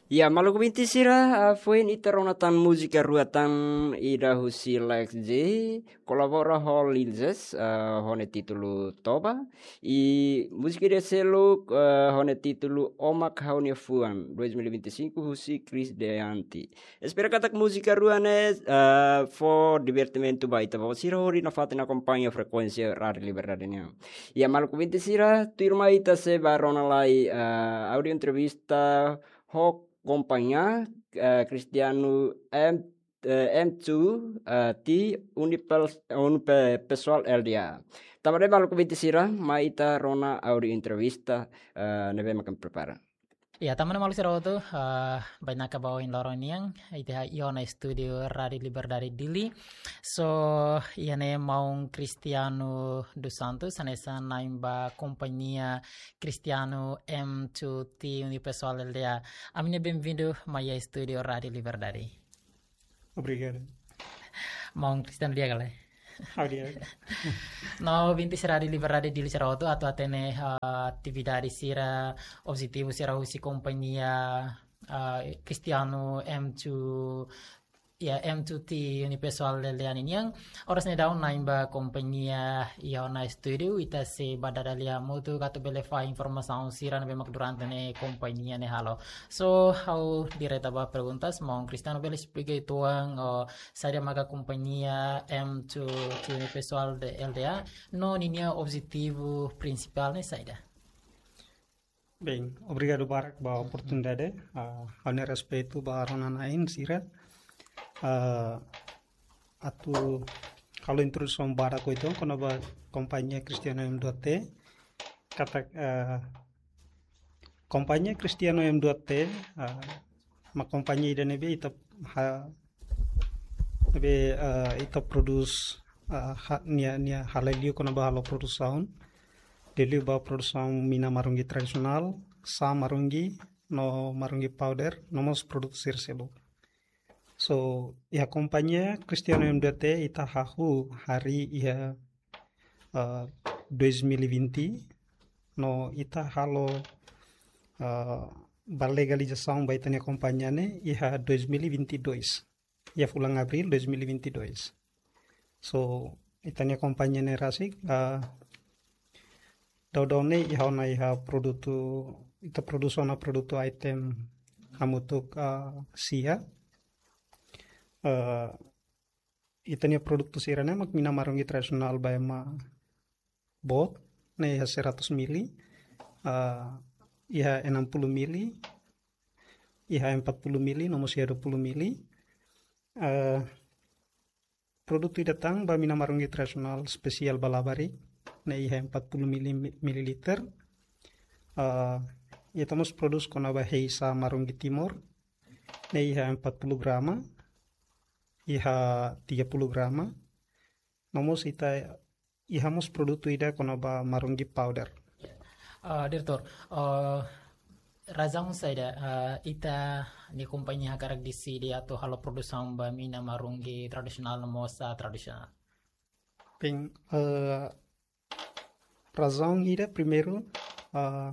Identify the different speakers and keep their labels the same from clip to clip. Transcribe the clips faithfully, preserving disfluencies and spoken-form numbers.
Speaker 1: Ya, Maluku Binti Sira foi ita ronatan música ruatan ida husi Lex J colabora ho Lilzes uh, hone título Toba e música de selo uh, hone título Omak Haunia Fuan dois mil e vinte e cinco husi Chris Deanti. Espero katak música ruane uh, for divertimento baita bawa sira hori na fatina companhia frequência Radio Liberdade nia. Ya, Maluku Binti Sira tuirma ita se barona lai uh, audio entrevista ho companhia uh, Cristiano M, uh, M two uh, T Unipel Unipe Pessoal L D A. Tamare balu kubiti sira maita rona audio entrevista uh, nebe makan prepara.
Speaker 2: Ya, taman malu sira tu uh, banyak kabawain lorong yang itu iona studio Radio Liberdade Dili. So iane maung Cristiano dos Santos anesa naimba companhia Cristiano M two T Unipessoal L D A. Amine bem-vindo maya studio Radio Liberdade.
Speaker 3: Obrigado.
Speaker 2: Maung Cristiano dia kali.
Speaker 3: Obrigado.
Speaker 2: No, vinti sira di Liberdade Dili sira tu atau atene uh, attività di sira positivo sira usi compagnia uh, Cristiano M two ya M two T Unipessoal L D A yang oras ne daun na imba kompanya ya na studio ita se badadalia mutu katu belefa informação sira na bemak durante ne kompanya ne halo. So how direta ba perguntas mau Cristiano bele explique tuang o saria maga kompanya M two T Unipessoal L D A no ninia objetivo principal ne saida.
Speaker 3: Bem, obrigado Barak ba oportunidade. Uh, Hane respeito ba ronanain sira. Uh, atu kalau introdução Barak itu kono ba kompanya Cristiano M two T kata uh, kompanya Cristiano M two T uh, ma kompanya ida nebe ita ha nebe uh, ita produce uh, ha, nia nia halelio kono ba halo produção delu ba produção mina marungi tradisional sa marungi no marungi powder nomos produsir selo. So, ya kompanya Cristiano M two T ita hahu hari ia uh, dois mil e vinte no ita halo uh, berlegalização baitanya kompanya ne ia dois mil e vinte e dois. Ia fulang Abril dois mil e vinte e dois. So, itanya kompanya ne rasik uh, daudone ia na ia produto ita produsona produto item hamutuk uh, sia Uh, itanya produk tu sirane mak mina marungi tradisional bayama bot ne ya seratus mili uh, ya enam puluh mili ya empat puluh mili nomor sia dua puluh mili uh, produk tu datang ba mina marungi tradisional spesial balabari ne ya empat puluh mililiter uh, ya tamos produs kona ba heisa marungi timur ne ya empat puluh grama iha tiga puluh grama nomos ita ihamos produto ida konoba marungi powder.
Speaker 2: Uh, Direktur, uh, razang saida uh, ita ni kompanya karak di sini atau halo produsen ba mina marungi tradisional mosa tradisional.
Speaker 3: Ping uh, razang ida primeiro uh,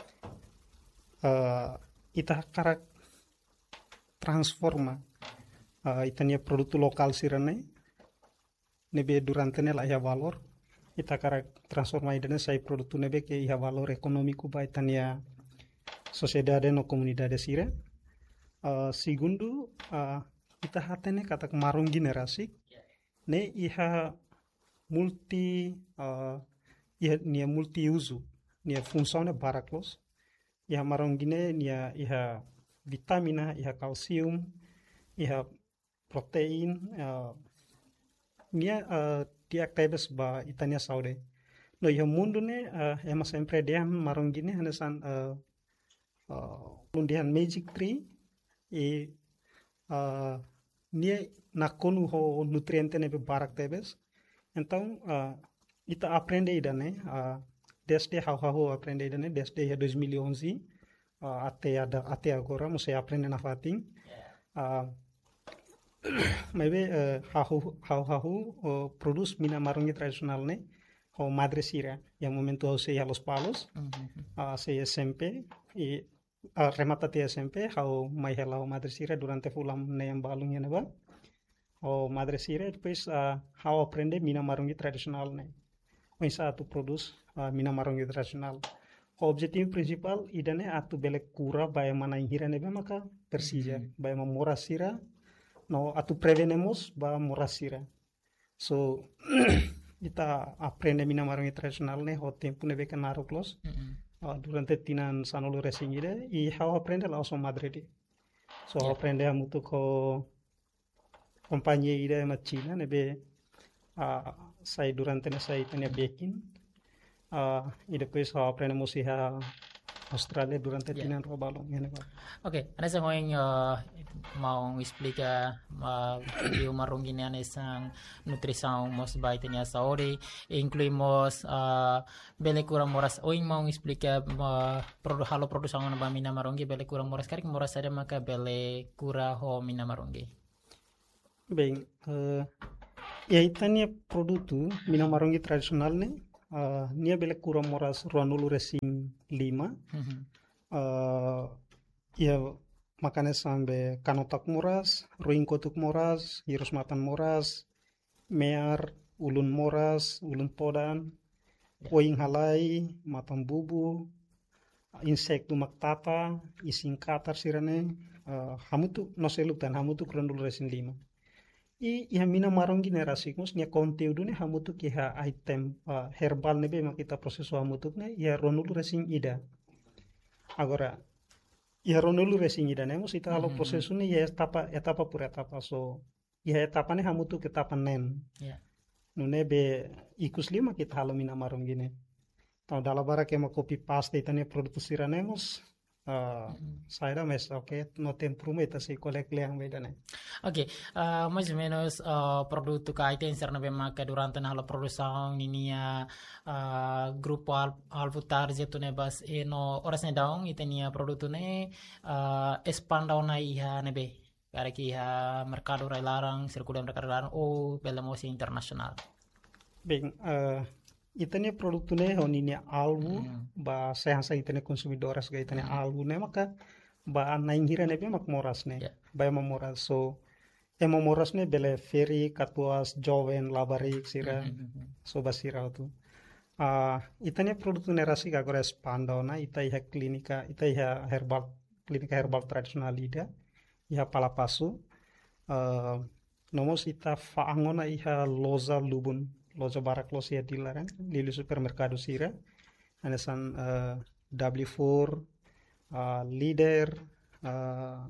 Speaker 3: uh, ita karak transforma Uh, itanya produto lokal sirane nebe durante ne la ya valor ita karak transforma idane sai produto nebe ke ya valor ekonomiku ba itanya sociedade no comunidade sira uh, segundo uh, ita hatene kata marung generasi ne iha multi uh, iha nia multi uso nia funsione baraklos iha marung gine nia iha vitamina iha kalsium iha protein uh, nia uh, dia kebes ba itania saude no ya mundo ne uh, ema sempre dia marung gini hanesan uh, uh, lundian magic tree e uh, nia nakonu ho nutriente ne be barak tebes então uh, ita aprende idane uh, desde how how aprende idane desde ya dois mil e onze uh, até ada até agora você aprende na fating uh, maybe uh, hahu hahu hahu uh, produz mina marungi tradisional ne o madre sira yang momento se ya los palos mm-hmm. uh, se sempre e uh, remata ti S M P hau mai helau madre sira durante fulam neyam balung ya neba. O madre sira depois uh, hau aprende mina marungi tradisional ne. O isa atu produz uh, mina marungi tradisional. O objetivo principal idane atu belek kura baya mana hira nebe maka persija mm-hmm. baya mamora sira no atu prevenemos ba mora sira. So kita aprende mina marungi tradisional ne ho tempo nebe kan naruklos. Mm-hmm. Uh, durante tinan sanolo resingide i hau aprende la oso madre di. So yeah. aprende a mutu ko compañía ida ma China nebe uh, sai durante na sai tenia baking uh, i depois hau aprende musiha Australia durante yeah. tinan robalong ya neba.
Speaker 2: Okay, ana sa ngoing uh, mau explica uh, video marung gini ana sang nutrição mos bai tenia saúde incluímos uh, bele cura moras oing mau explica uh, produ halo produção na mina marungi bele cura moras karik moras ada maka bele cura ho mina marungi.
Speaker 3: Bem, uh, e aí tania produto mina marungi tradisional ne uh, nia bele cura moras ruanulu resim lima. Mm-hmm. Uh, ya makanya sampai kanotak moras, ruing kotuk moras, hirus matan moras, mear, ulun moras, ulun podan, yeah. oing halai, matan bubu, insektu maktata, ising katar sirane, uh, hamutu noselutan, hamutu kurang dulu resin lima. I iha mina marong generasi mus nia konteudune hamutu kiha item uh, herbal nebe makita proses hamutuk ne ia ronulu resin ida. Agora ia ronulu resin ida ne mus ita halo mm-hmm. prosesune ia etapa etapa por etapa so ia etapa ne hamutuk etapa nen. Yeah. Nune be ikus lima kita halo mina marong gine. Tau dalabara kema copy paste itane produksi ranemos. Uh, mm-hmm. Saya mes oke okay, no temprume ita si kolek leang bedane.
Speaker 2: Oke, okay, uh, mais ou menos uh, produto ka iten serna be maka durante na hala produção ninia uh, grupo al, alvutar zetu ne bas e no oras ne daong itenia produto ne uh, expandau na iha ne be. Kare ki iha mercado rai larang circular mercado larang o bela mosi internasional.
Speaker 3: Bem, uh, itane produto ne honinia alvu mm. ba sehansa itane konsumidoras ga itane mm. alvu ne maka ba nainghira ne be mak moras ne yeah. ba ema moras so ema moras ne bele feri katuas joven labarik sira mm-hmm. so basira tu uh, itane produto ne rasi ga gores pandona ita iha klinika ita iha herbal klinika herbal tradisional ida iha palapasu uh, nomos ita faangona iha loza lubun loja barak los ya dilarang lili supermercado sira anasan uh, W four uh, leader uh,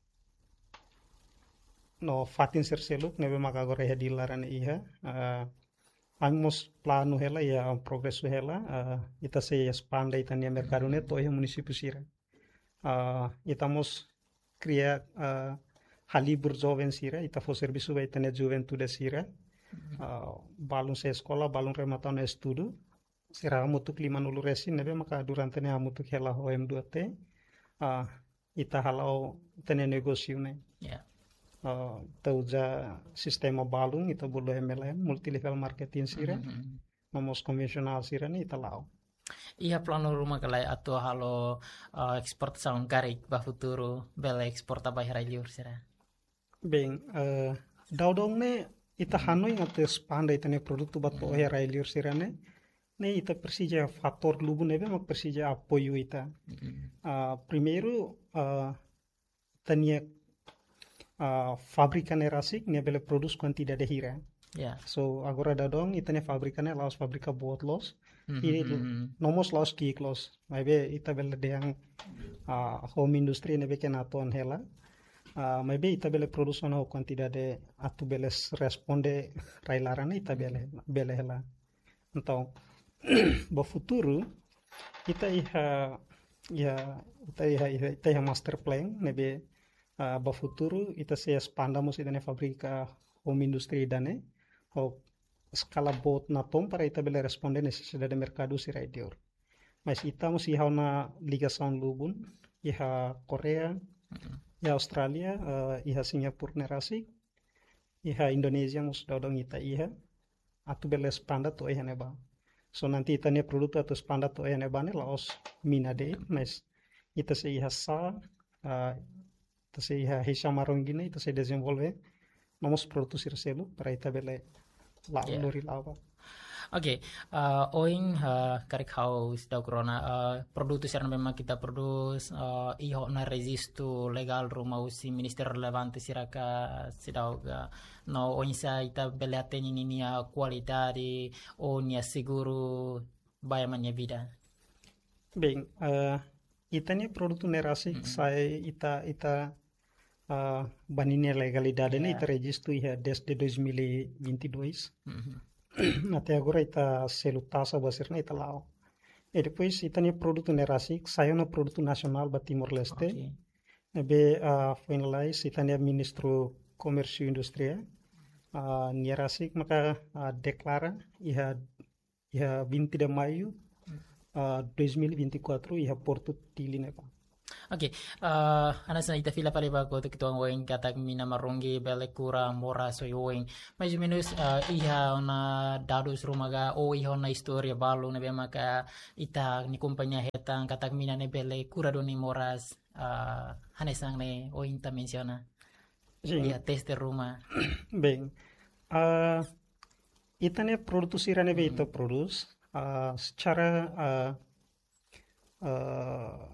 Speaker 3: no fatin serseluk nebe maka gore ya dilarang iha uh, angmos plano hela ya progreso hela uh, ita se expande itania mercado ne to ya municipio sira uh, itamos cria uh, halibur joven sira ita fo serviço vai itania juventude sira. Uh, balung se sekolah balung remata no estudo sira mutuk lima nulu resin nebe maka durante ne mutuk hela O M dua T uh, ita halau tene negosio ne yeah. uh, tauja sistema balung ita bulu M L M multi level marketing sira mm-hmm. nomos konvensional sira ne ita lau
Speaker 2: iya plano rumah kalai atau halo uh, ekspor saung karik bah futuro bela ekspor tabah liur sira
Speaker 3: beng uh, daudong ne ita hanoi ngate spanda itane produktu bat po hera liur sirane ne ita persija fator lubu nebe mak persija apoio ita uh, primeiro uh, tania uh, fabrica ne rasik ne bele produce quantidade hira yeah. So agora dadong itane fabrica ne laos fabrica buat los mm-hmm. ini nomos laos ki los maybe ita bele deang uh, home industry nebe kenaton hela Uh, maybe ita bele produção na quantidade atu beles responde railarana ita bele bele hela então bo futuro ita iha ya ita iha ita iha master plan nebe uh, bo futuro ita se expandamos idane fabrica home industry dane o skala bot na tom para ita bele responde necessidade de mercado si raidior mas ita musi iha na ligação lubun iha Korea mm-hmm. Ya Australia, uh, iha Singapura nerasi, iha Indonesia mus dodong ita iha, atu beles panda to iha neba. So nanti ita ne produto atu panda to iha neba ne laos mina de, mas ita se iha sa, uh, ita se iha hisa marongine, ita se desenvolve, nomos produsir selo para ita bele la
Speaker 2: Yeah.
Speaker 3: lori lawa.
Speaker 2: Oke, uh, oing uh, karek haus da corona uh, produtos yang memang kita produce uh, iho na resistu legal rumah usi minister relevante siraka sidauga no oing sa ita beliate ni nia qualidade o nia seguro baya manya vida.
Speaker 3: Bem, uh, ita ni produto nerasi
Speaker 2: Mm.
Speaker 3: sai ita ita uh, banine legalidade
Speaker 2: Yeah.
Speaker 3: ne ita registro iha desde dois mil e vinte e dois.
Speaker 2: Mhm.
Speaker 3: Até agora ita selo taxa basirna ita lao. E depois ita ni produto nerasi saiu no produto nacional ba Timor-Leste.
Speaker 2: Okay.
Speaker 3: Ebe uh, finalize ita ni ministro Comércio e Indústria. Uh, nerasi maka uh, declara iha iha vinte de maio uh, dois mil e vinte e quatro iha Porto Tiline.
Speaker 2: Oke, uh, ana sa ita fila pale bago to kituang weng katak mina marungi bele kura mora so weng. Mais ou menos uh, iha na dados rumaga o iha na historia balu na be maka ita ni kumpanya hetang katak mina ne bele kura doni moras uh, hanesang ne o inta menciona.
Speaker 3: Sim.
Speaker 2: Iha teste rumah.
Speaker 3: Bem, uh, ita ne produsir ne be ita produs uh, secara uh, uh,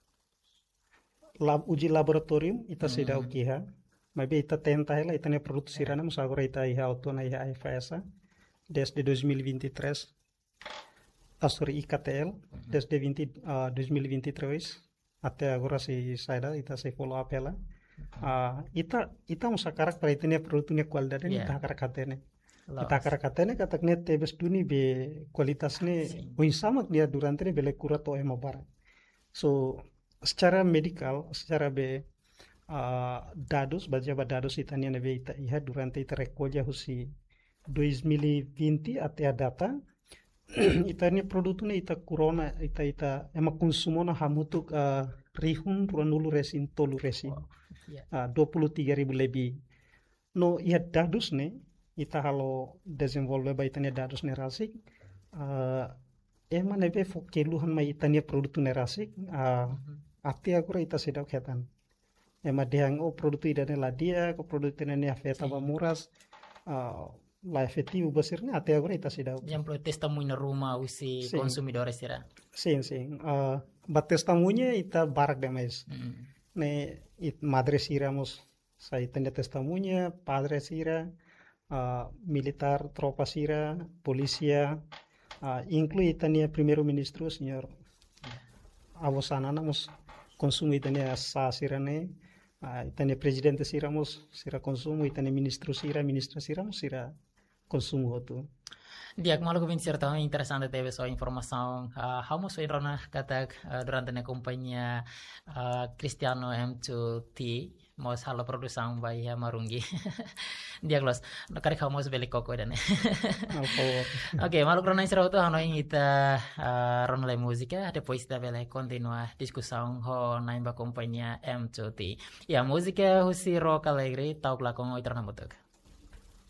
Speaker 3: lab, uji laboratorium ita se dau kiha, mas be ita tenta ela ita ne produsir ne mas agora ita iha auto na iha F S desde dois mil e vinte e três, ah, sorry I K T L desde vinte, uh, dois mil e vinte e três até agora se saida ita se follow up ela. Uh, ita ita musa karak para ita ne produto ne qualidade
Speaker 2: Yeah.
Speaker 3: ita karak katene.
Speaker 2: Laos.
Speaker 3: Ita karak katene katak ne tebes duni be kualitas ne
Speaker 2: Sim.
Speaker 3: win sama dia durante ne bele kura to ema bara. So secara medikal, secara be uh, dados, baca ba dados ita ne be ita iha durante ita recolha husi dois mil e vinte até a data ita ne produto ne ita corona ita ita ema consumo na hamutuk uh, rihun runulu resin tolu resin.
Speaker 2: Yeah.
Speaker 3: Uh, dua puluh tiga ribu lebih. No, ia dados ne, ita halo desenvolve ba itania dados ne rasik. Uh, ema nebe fo keluhan ma itania produto ne rasik. Uh, ati agora ita sedau ketan. Ema dehang o produto ida ne ladia, ko produto ne afeta ba muras. Uh, la efetivo basirne ati agora ita sedau.
Speaker 2: Yang perlu testemunho rumah usi
Speaker 3: Sim.
Speaker 2: consumidores sira.
Speaker 3: Sim, sim. Uh, ba testemunha ita barak demais.
Speaker 2: Mm.
Speaker 3: Ne it madre siramos sa itania testemunha, padre sira, uh, militar, tropa sira, polícia, uh, inclui itania primeiro ministro, senhor Avosanana, mos consumo itania sa sira ne, uh, itania presidente siramos, sira consumo, itania ministro sira, ministra siramos, sira consumo tu.
Speaker 2: Dia malu ko bincang tentang interessante teve so informação. Uh, Hamos foi rona katak uh, durante na companhia uh, Cristiano M two T mos halo produção by ya marungi. Dia close. Nakari hamos beli koko dan.
Speaker 3: Al favor.
Speaker 2: Oke, malu rona isra to hano kita uh, rona le música, depois da bele continua discussão ho naimba companhia M two T. Ya música husi rock alegre tau klakong oitra namutuk.